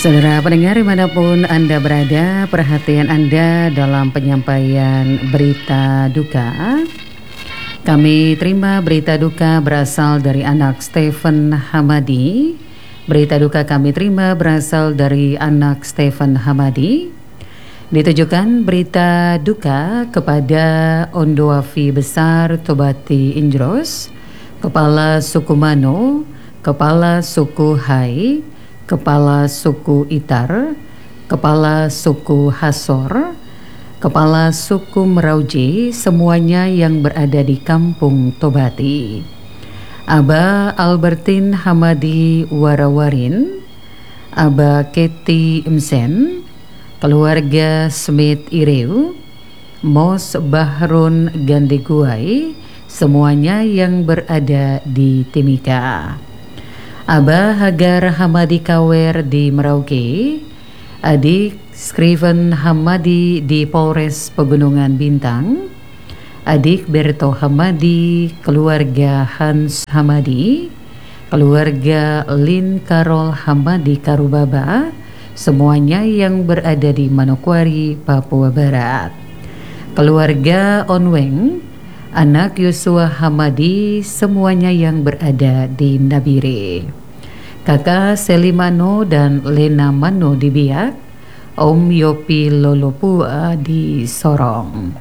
Saudara pendengar dimanapun Anda berada, perhatian Anda dalam penyampaian berita duka. Kami terima berita duka berasal dari anak Stephen Hamadi. Berita duka kami terima berasal dari anak Stephen Hamadi. Ditujukan berita duka kepada Ondoafi Besar Tobati Injros, Kepala Suku Mano, Kepala Suku Hai, Kepala Suku Itar, Kepala Suku Hasor, Kepala Suku Merauji, semuanya yang berada di Kampung Tobati. Aba Albertin Hamadi Warawarin, Aba Keti Msen, keluarga Smith Ireu, Mos Bahrun Gandiguai, semuanya yang berada di Timika. Aba Hagar Hamadi Kawer di Merauke, adik Skriven Hamadi di Polres Pegunungan Bintang, adik Berto Hamadi, keluarga Hans Hamadi, keluarga Lin Karol Hamadi Karubaba, semuanya yang berada di Manokwari, Papua Barat. Keluarga Onweng, anak Yosua Hamadi, semuanya yang berada di Nabire. Kakak Selimano dan Lena Mano di Biak, Om Yopi Lolopua di Sorong.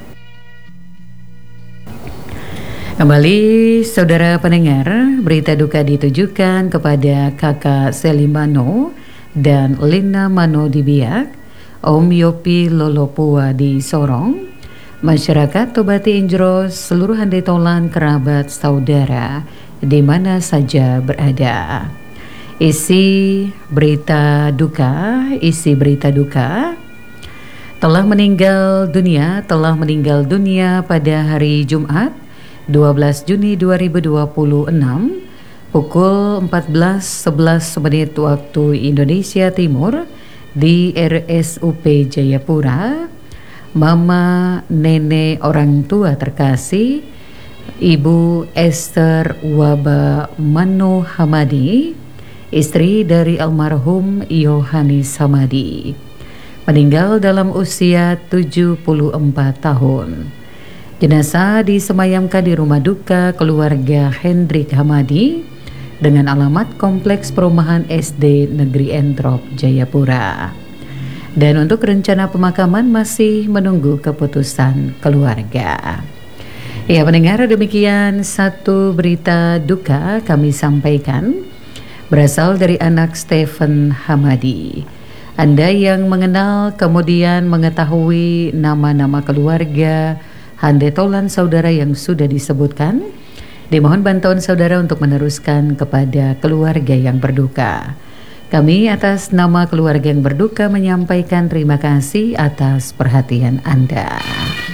Kembali saudara pendengar, berita duka ditujukan kepada kakak Selimano dan Lena Mano di Biak, Om Yopi Lolopua di Sorong, masyarakat Tobati Injros, seluruh handai tolan, kerabat, saudara, di mana saja berada. Isi berita duka telah meninggal dunia pada hari Jumat 12 Juni 2026 pukul 14.11 menit waktu Indonesia Timur di RSUP Jayapura. Mama, nenek, orang tua terkasih Ibu Esther Waba Mano Hamadi, istri dari almarhum Yohanis Hamadi, meninggal dalam usia 74 tahun. Jenazah disemayamkan di rumah duka keluarga Hendrik Hamadi dengan alamat Kompleks Perumahan SD Negeri Entrop, Jayapura. Dan untuk rencana pemakaman masih menunggu keputusan keluarga. Ya pendengar, demikian satu berita duka kami sampaikan berasal dari anak Stephen Hamadi. Anda yang mengenal kemudian mengetahui nama-nama keluarga, handai tolan saudara yang sudah disebutkan, dimohon bantuan saudara untuk meneruskan kepada keluarga yang berduka. Kami atas nama keluarga yang berduka menyampaikan terima kasih atas perhatian Anda.